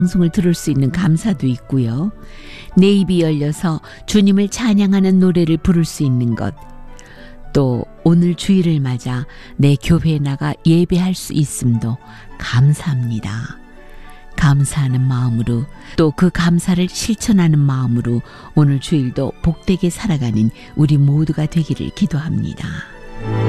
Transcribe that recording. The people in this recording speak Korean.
방송을 들을 수 있는 감사도 있고요. 내 입이 열려서 주님을 찬양하는 노래를 부를 수 있는 것, 또 오늘 주일을 맞아 내 교회에 나가 예배할 수 있음도 감사합니다. 감사하는 마음으로, 또 그 감사를 실천하는 마음으로 오늘 주일도 복되게 살아가는 우리 모두가 되기를 기도합니다.